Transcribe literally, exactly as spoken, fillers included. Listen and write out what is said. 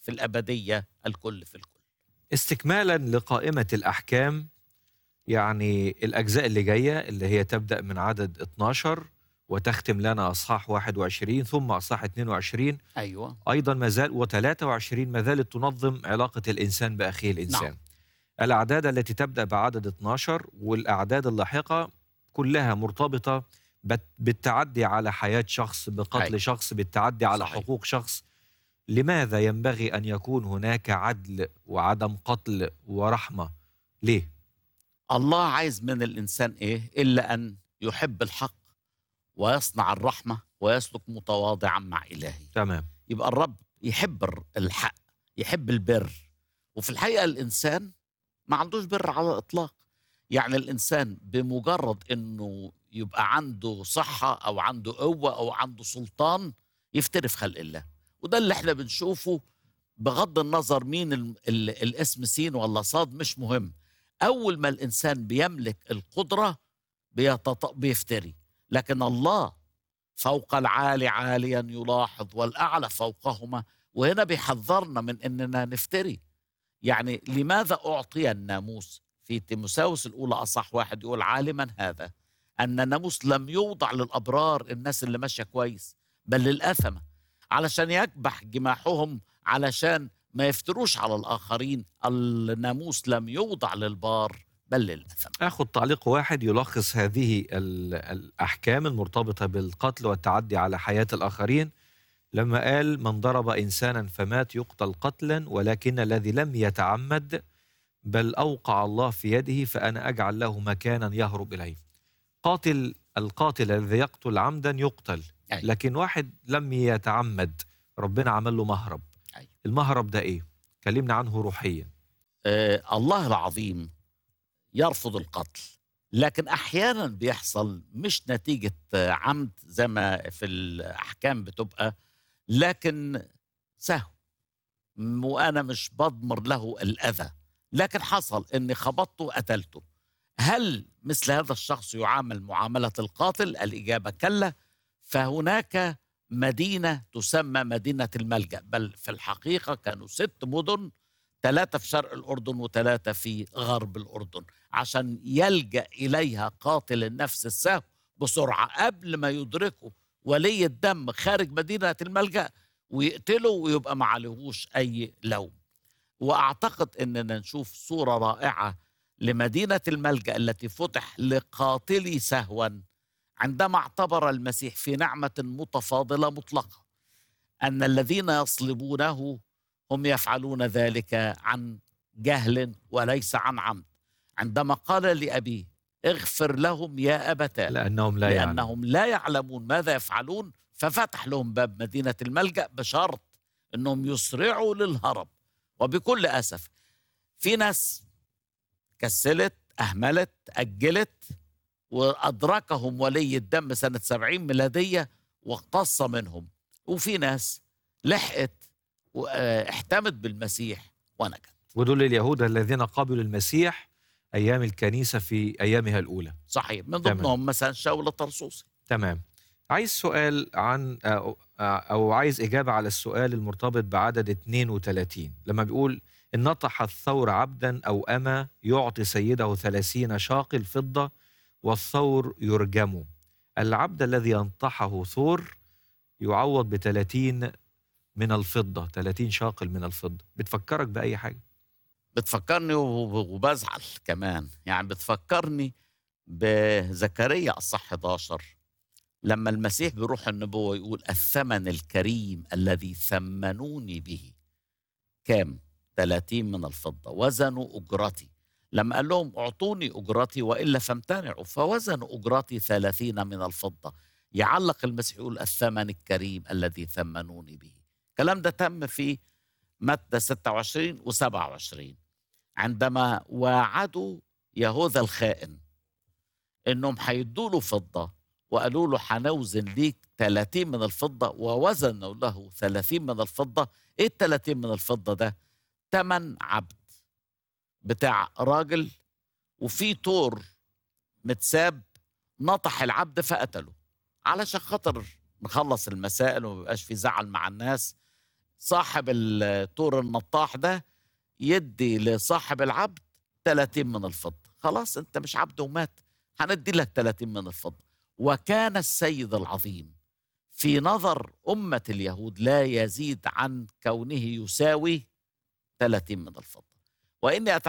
في الأبدية الكل في الكل. استكمالا لقائمة الأحكام، يعني الأجزاء اللي جاية اللي هي تبدأ من عدد اتناشر وتختم لنا أصحاح واحد وعشرين ثم أصحاح اثنين وعشرين، أيوة. أيضا مازال وثلاثة وعشرين ما زالت تنظم علاقة الإنسان بأخيه الإنسان. نعم. الأعداد التي تبدأ بعدد اتناشر والأعداد اللاحقة كلها مرتبطة بت- بالتعدي على حياة شخص، بقتل أيوة. شخص، بالتعدي على صحيح. حقوق شخص. لماذا ينبغي أن يكون هناك عدل وعدم قتل ورحمة؟ ليه؟ الله عايز من الإنسان إيه إلا أن يحب الحق ويصنع الرحمة ويسلك متواضعا مع إلهه. تمام. يبقى الرب يحب الر- الحق، يحب البر. وفي الحقيقة الإنسان ما عندوش بر على الإطلاق. يعني الإنسان بمجرد أنه يبقى عنده صحة أو عنده قوة أو عنده سلطان يفتري في خلق الله. وده اللي احنا بنشوفه بغض النظر مين ال ال الاسم سين ولا صاد، مش مهم. أول ما الإنسان بيملك القدرة بيتط... بيفتري. لكن الله فوق العالي عاليا يلاحظ والأعلى فوقهما. وهنا بيحذرنا من أننا نفتري. يعني لماذا أعطي الناموس؟ في تيموثاوس الأولى أصح واحد يقول عالما هذا أن الناموس لم يوضع للأبرار، الناس اللي ماشية كويس، بل للأثمة، علشان يكبح جماحهم، علشان ما يفتروش على الآخرين. الناموس لم يوضع للبار بل للأثمة. أخذ تعليق واحد يلخص هذه ال- الأحكام المرتبطة بالقتل والتعدي على حياة الآخرين لما قال: من ضرب إنسانا فمات يقتل قتلا، ولكن الذي لم يتعمد بل أوقع الله في يده فأنا أجعل له مكانا يهرب إليه. قاتل القاتل الذي يقتل عمدا يقتل، أيوة. لكن واحد لم يتعمد ربنا عمل له مهرب. أيوة. المهرب ده إيه؟ كلمنا عنه روحيا. آه الله العظيم يرفض القتل، لكن أحيانا بيحصل مش نتيجة آه، عمد زي ما في الأحكام بتبقى، لكن سهو، م- وأنا مش بضمر له الأذى، لكن حصل أني خبطته وقتلته. هل مثل هذا الشخص يعامل معاملة القاتل؟ الإجابة كلا. فهناك مدينة تسمى مدينة الملجأ، بل في الحقيقة كانوا ست مدن، ثلاثة في شرق الأردن وثلاثة في غرب الأردن، عشان يلجأ إليها قاتل النفس السهو بسرعة قبل ما يدركه ولي الدم خارج مدينة الملجأ ويقتله ويبقى ما عليهوش أي لوم. وأعتقد أننا نشوف صورة رائعة لمدينة الملجأ التي فتح لقاتلي سهوا عندما اعتبر المسيح في نعمة متفاضلة مطلقة أن الذين يصلبونه هم يفعلون ذلك عن جهل وليس عن عمد. عندما قال لأبيه: اغفر لهم يا أبتاه لأنهم لا يعلمون. لأنهم لا يعلمون ماذا يفعلون، ففتح لهم باب مدينة الملجأ بشرط أنهم يسرعوا للهرب. وبكل أسف في ناس كسلت، أهملت، أجلت، وأدركهم ولي الدم سنة سبعين ميلادية واقتص منهم. وفي ناس لحقت واحتمت بالمسيح ونجت. ودول اليهود الذين قابلوا المسيح أيام الكنيسة في أيامها الأولى. صحيح، من تمام. ضمنهم مثلا شاول الطرسوسي. تمام. عايز سؤال عن أو, أو عايز إجابة على السؤال المرتبط بعدد اثنين وثلاثين لما بيقول: إن نطح الثور عبدا أو أما يعطي سيده ثلاثين شاقل فضة والثور يرجم. العبد الذي ينطحه ثور يعوض بثلاثين من الفضة، ثلاثين شاقل من الفضة. بتفكرك بأي حاجة؟ بتفكرني وب- وبزعل كمان، يعني بتفكرني بزكريا الصح احد عشر لما المسيح بروح النبوة يقول: الثمن الكريم الذي ثمنوني به كام؟ ثلاثين من الفضة، وزنوا أجرتي. لما قال لهم اعطوني أجرتي وإلا فامتنعوا، فوزنوا أجرتي ثلاثين من الفضة. يعلق المسيح يقول: الثمن الكريم الذي ثمنوني به. الكلام ده تم في متى ستة وعشرين وسبعة وعشرين عندما واعدوا يهوذا الخائن انهم هيدوا له فضه، وقالوا له هنوزن ليك ثلاثين من الفضه، ووزنوا له ثلاثين من الفضه. ايه ال ثلاثين من الفضه ده؟ ثمن عبد بتاع راجل، وفي طور متساب نطح العبد فقتله. علشان خاطر نخلص المسائل وما يبقاش في زعل مع الناس، صاحب الطور النطاح ده يدي لصاحب العبد ثلاثين من الفضة. خلاص انت مش عبد ومات، هندي لك ثلاثين من الفضة. وكان السيد العظيم في نظر أمة اليهود لا يزيد عن كونه يساوي ثلاثين من الفضة. وإني